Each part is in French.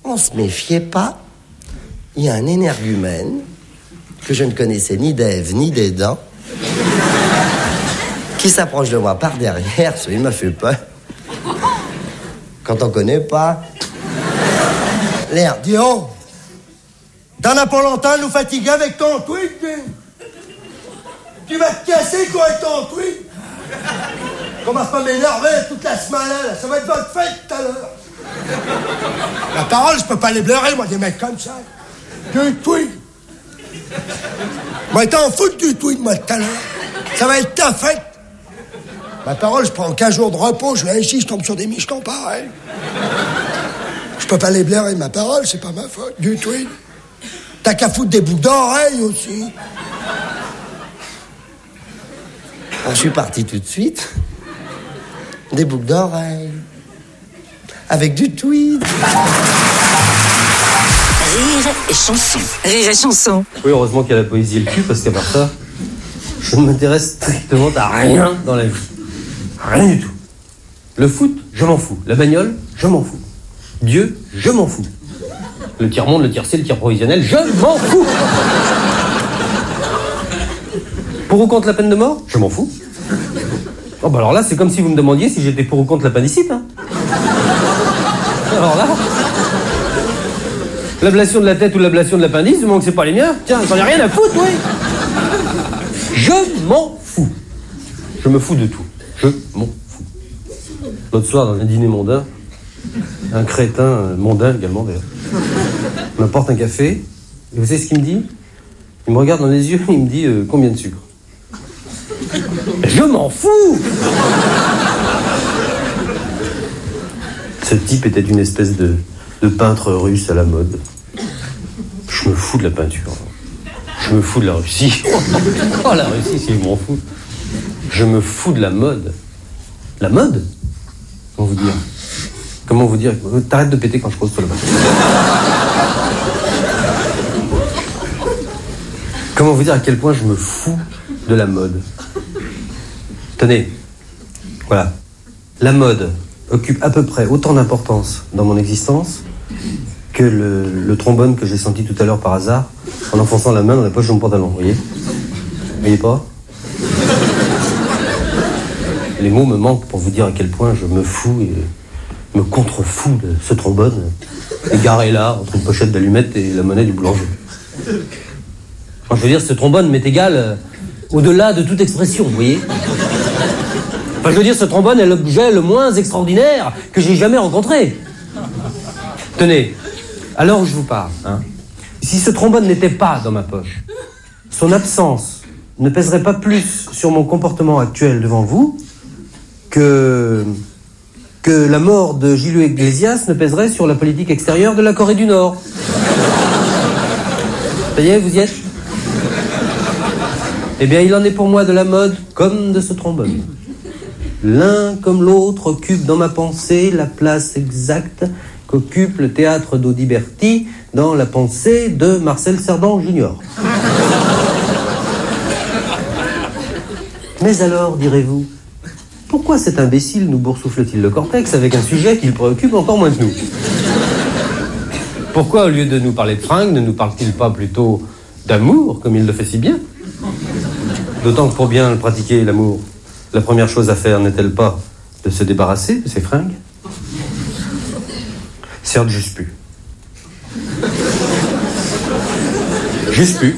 On se méfiait pas. Il y a un énergumène que je ne connaissais ni d'Ève ni des dents qui s'approche de moi par derrière, il m'a fait peur. Quand on connaît pas l'air. Dis donc, t'en as pas longtemps nous fatiguer avec ton tweet, tu vas te casser quoi avec ton tweet. Commence pas à m'énerver toute la semaine là, ça va être votre fête tout à l'heure. La parole, je peux pas les blairer, moi, des mecs comme ça. Du tweet. Moi, t'en foutre du tweet, moi, tout à l'heure. Ça va être ta fête. Ma parole, je prends 15 jours de repos, je vais ici, je tombe sur des michetons pareils. Je peux pas les blairer, ma parole, c'est pas ma faute, du tweet. T'as qu'à foutre des boucles d'oreilles aussi. Alors, je suis parti tout de suite. Des boucles d'oreilles. Avec du tweed. Rire et chanson. Rire et chanson. Oui, heureusement qu'il y a la poésie et le cul, parce qu'à part ça, je ne m'intéresse strictement à rien dans la vie. Rien du tout. Le foot, je m'en fous. La bagnole, je m'en fous. Dieu, je m'en fous. Le tiers-monde, le tiers-ciel, le tir provisionnel, je m'en fous. Pour ou contre la peine de mort, je m'en fous. Oh bah alors là, c'est comme si vous me demandiez si j'étais pour ou contre l'appendicite, hein. Alors là, l'ablation de la tête ou l'ablation de l'appendice, du moment que c'est pas les miens, tiens, j'en ai rien à foutre, oui. Je m'en fous. Je me fous de tout. Je m'en fous. L'autre soir, dans un dîner mondain, un crétin mondain également d'ailleurs, m'apporte un café, et vous savez ce qu'il me dit? Il me regarde dans les yeux et il me dit combien de sucre? Je m'en fous. Ce type était une espèce de peintre russe à la mode. Je me fous de la peinture. Je me fous de la Russie. Oh, la Russie, si je m'en fous. Je me fous de la mode. La mode? Comment vous dire? T'arrêtes de péter quand je pose sur la mode. Comment vous dire à quel point je me fous de la mode? Tenez, voilà. La mode occupe à peu près autant d'importance dans mon existence que le trombone que j'ai senti tout à l'heure par hasard en enfonçant la main dans la poche de mon pantalon, vous voyez? Vous voyez pas? Les mots me manquent pour vous dire à quel point je me fous et me contrefous de ce trombone égaré là, entre une pochette d'allumettes et la monnaie du boulanger. Enfin, je veux dire, ce trombone m'est égal au-delà de toute expression, vous voyez? Enfin, je veux dire, ce trombone est l'objet le moins extraordinaire que j'ai jamais rencontré. Tenez, à l'heure où je vous parle, hein, si ce trombone n'était pas dans ma poche, son absence ne pèserait pas plus sur mon comportement actuel devant vous que la mort de Julio Iglesias ne pèserait sur la politique extérieure de la Corée du Nord. Ça y est, vous y êtes? Eh bien, il en est pour moi de la mode comme de ce trombone. L'un comme l'autre occupe dans ma pensée la place exacte qu'occupe le théâtre d'Audiberti dans la pensée de Marcel Cerdan Junior. Mais alors, direz-vous, pourquoi cet imbécile nous boursoufle-t-il le cortex avec un sujet qui le préoccupe encore moins que nous? Pourquoi, au lieu de nous parler de fringues, ne nous parle-t-il pas plutôt d'amour, comme il le fait si bien? D'autant que pour bien le pratiquer, l'amour, la première chose à faire n'est-elle pas de se débarrasser de ses fringues? Certes, juste plus. Juste plus.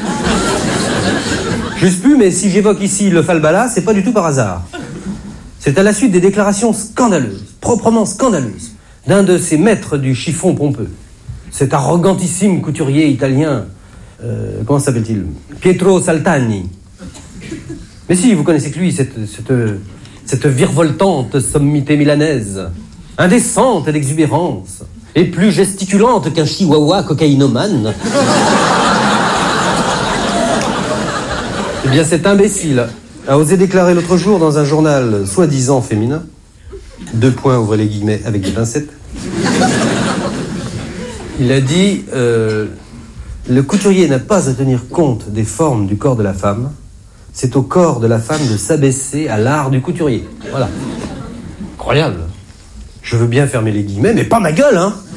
Juste plus, mais si j'évoque ici le falbala, c'est pas du tout par hasard. C'est à la suite des déclarations scandaleuses, proprement scandaleuses, d'un de ces maîtres du chiffon pompeux. Cet arrogantissime couturier italien, comment s'appelle-t-il? Pietro Saltani. Mais si, vous connaissez que lui, cette virevoltante sommité milanaise, indécente d'exubérance, et plus gesticulante qu'un chihuahua cocaïnomane. Eh bien, cet imbécile a osé déclarer l'autre jour dans un journal soi-disant féminin, 2 points, ouvrez les guillemets, avec des pincettes, il a dit le couturier n'a pas à tenir compte des formes du corps de la femme, c'est au corps de la femme de s'abaisser à l'art du couturier. Voilà. Incroyable. Je veux bien fermer les guillemets, mais pas ma gueule, hein.